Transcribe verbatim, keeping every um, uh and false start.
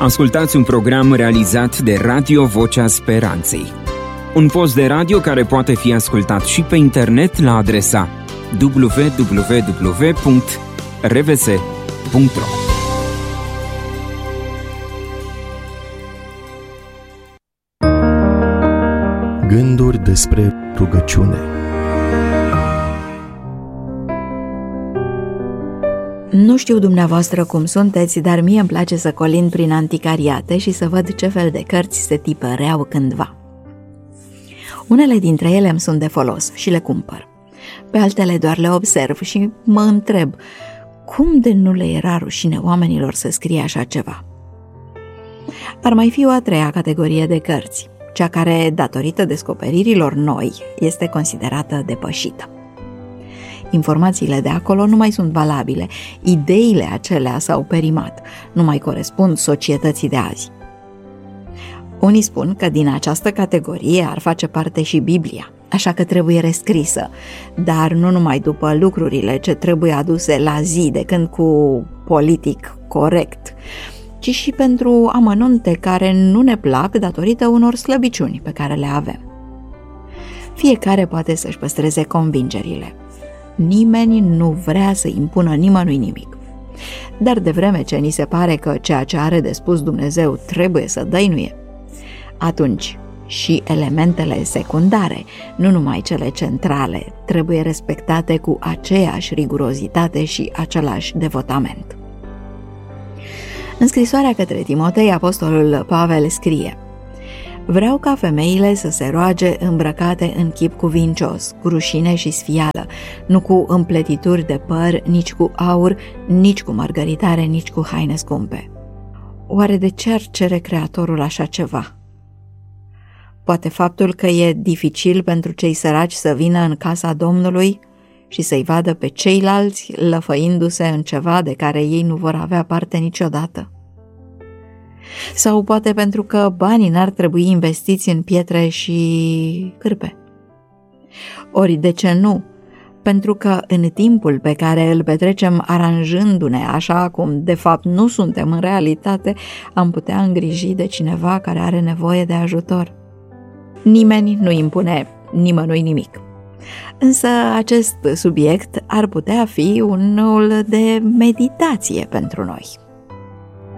Ascultați un program realizat de Radio Vocea Speranței. Un post de radio care poate fi ascultat și pe internet la adresa w w w punct r v s punct r o. Gânduri despre rugăciune. Nu știu dumneavoastră cum sunteți, dar mie îmi place să colind prin anticariate și să văd ce fel de cărți se tipăreau cândva. Unele dintre ele îmi sunt de folos și le cumpăr. Pe altele doar le observ și mă întreb, cum de nu le era rușine oamenilor să scrie așa ceva? Ar mai fi o a treia categorie de cărți, cea care, datorită descoperirilor noi, este considerată depășită. Informațiile de acolo nu mai sunt valabile, ideile acelea s-au perimat, nu mai corespund societății de azi. Unii spun că din această categorie ar face parte și Biblia, așa că trebuie rescrisă, dar nu numai după lucrurile ce trebuie aduse la zi de când cu politic corect, ci și pentru amănunte care nu ne plac datorită unor slăbiciuni pe care le avem. Fiecare poate să-și păstreze convingerile. Nimeni nu vrea să impună nimănui nimic. Dar de vreme ce ni se pare că ceea ce are de spus Dumnezeu trebuie să dăinuie, atunci și elementele secundare, nu numai cele centrale, trebuie respectate cu aceeași rigurozitate și același devotament. În scrisoarea către Timotei, apostolul Pavel scrie: vreau ca femeile să se roage îmbrăcate în chip cuvincios, cu rușine și sfială, nu cu împletituri de păr, nici cu aur, nici cu mărgăritare, nici cu haine scumpe. Oare de ce ar cere Creatorul așa ceva? Poate faptul că e dificil pentru cei săraci să vină în casa Domnului și să-i vadă pe ceilalți lăfăindu-se în ceva de care ei nu vor avea parte niciodată? Sau poate pentru că banii n-ar trebui investiți în pietre și cârpe? Ori de ce nu? Pentru că în timpul pe care îl petrecem aranjându-ne așa cum de fapt nu suntem în realitate, am putea îngriji de cineva care are nevoie de ajutor. Nimeni nu impune nimănui nimic. Însă acest subiect ar putea fi unul de meditație pentru noi.